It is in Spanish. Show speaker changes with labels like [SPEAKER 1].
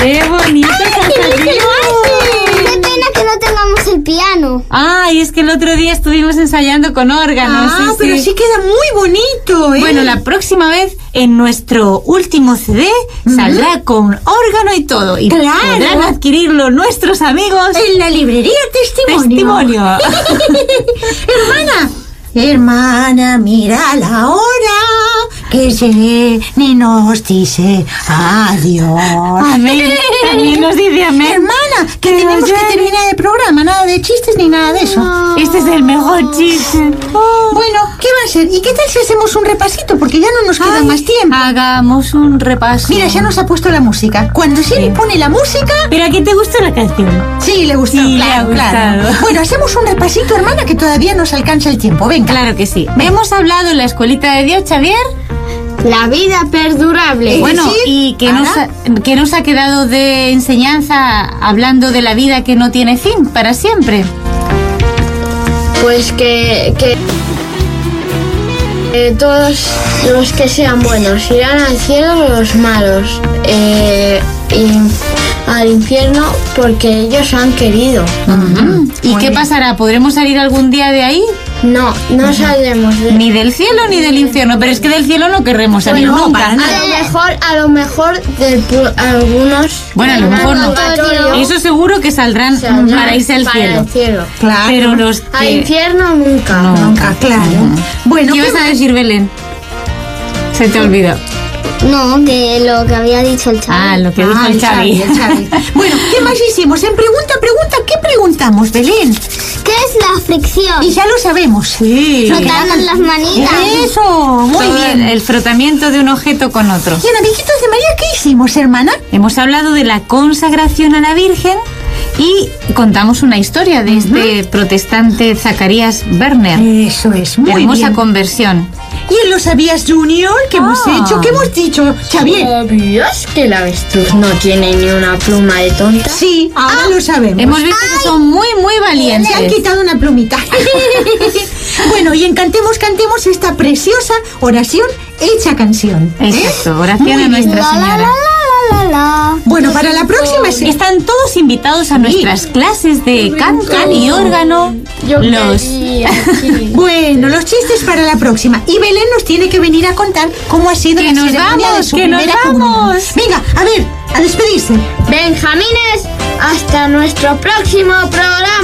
[SPEAKER 1] ¡Qué bonito!
[SPEAKER 2] ¡Qué pena que no tengamos el piano!
[SPEAKER 1] Ay, es que el otro día estuvimos ensayando con órganos.
[SPEAKER 3] Pero sí queda muy bonito, ¿eh?
[SPEAKER 1] Bueno, la próxima vez en nuestro último CD saldrá con órgano y todo. Y podrán adquirirlo nuestros amigos
[SPEAKER 3] en la librería Testimonio. Hermana, mira la hora que Jenny nos dice adiós.
[SPEAKER 1] Amén. También nos dice amén.
[SPEAKER 3] Hermana, que tenemos que terminar el programa. Nada de chistes ni nada de eso.
[SPEAKER 1] Este es el mejor chiste.
[SPEAKER 3] Bueno, ¿qué va a ser? ¿Y qué tal si hacemos un repasito? Porque ya no nos queda más tiempo.
[SPEAKER 1] Hagamos un repaso.
[SPEAKER 3] Mira, ya nos ha puesto la música. Cuando Siri pone la música...
[SPEAKER 1] ¿Pero a quién te gustó la canción?
[SPEAKER 3] Sí, le gustó.
[SPEAKER 1] Sí, le ha gustado.
[SPEAKER 3] Bueno, hacemos un repasito, hermana, que todavía nos alcanza el tiempo. Venga.
[SPEAKER 1] Claro que sí. Hemos hablado en la Escuelita de Dios, Xavier.
[SPEAKER 2] La vida perdurable.
[SPEAKER 1] Bueno, ¿y qué nos ha quedado de enseñanza hablando de la vida que no tiene fin para siempre?
[SPEAKER 2] Pues que todos los que sean buenos irán al cielo, los malos y al infierno porque ellos han querido.
[SPEAKER 1] ¿Y qué pasará? ¿Podremos salir algún día de ahí?
[SPEAKER 2] No saldremos
[SPEAKER 1] ni del cielo ni del infierno, pero es que del cielo no querremos salir nunca.
[SPEAKER 2] A lo mejor algunos.
[SPEAKER 1] Bueno, a lo mejor no. Eso seguro que saldrán para irse al cielo.
[SPEAKER 3] Claro.
[SPEAKER 1] Pero los que...
[SPEAKER 2] al infierno nunca.
[SPEAKER 3] Nunca, claro. Bueno,
[SPEAKER 1] ¿qué ibas a decir, Belén? Se te olvidó.
[SPEAKER 2] No, de lo que había dicho el Xavi.
[SPEAKER 1] Lo que dijo el Xavi.
[SPEAKER 3] Bueno, ¿qué más hicimos? En pregunta, ¿qué preguntamos, Belén?
[SPEAKER 2] ¿Qué es la fricción?
[SPEAKER 3] Y ya lo sabemos. Sí.
[SPEAKER 2] Frotando las manitas.
[SPEAKER 3] Eso, muy bien.
[SPEAKER 1] El frotamiento de un objeto con otro.
[SPEAKER 3] Y en Amiguitos de María, ¿qué hicimos, hermana?
[SPEAKER 1] Hemos hablado de la consagración a la Virgen y contamos una historia de este protestante Zacarías Werner.
[SPEAKER 3] Eso es, muy bien.
[SPEAKER 1] Hermosa conversión.
[SPEAKER 3] ¿Y en Lo Sabías Junior? ¿Qué hemos hecho? ¿Qué hemos dicho, Xavier?
[SPEAKER 2] ¿Sabías que el avestruz no tiene ni una pluma de tonta?
[SPEAKER 3] Sí, ahora lo sabemos.
[SPEAKER 1] Hemos visto que son muy, muy valientes.
[SPEAKER 3] Le han quitado una plumita. Bueno, y cantemos esta preciosa oración hecha canción.
[SPEAKER 1] Exacto, oración a Nuestra Señora.
[SPEAKER 3] Bueno, para la próxima...
[SPEAKER 1] Están todos invitados a nuestras clases de canto y órgano.
[SPEAKER 3] Bueno, los chistes para la próxima. Y Belén nos tiene que venir a contar cómo ha sido la ceremonia de su primera comunión. Venga, a ver, a despedirse.
[SPEAKER 2] Benjamines, hasta nuestro próximo programa.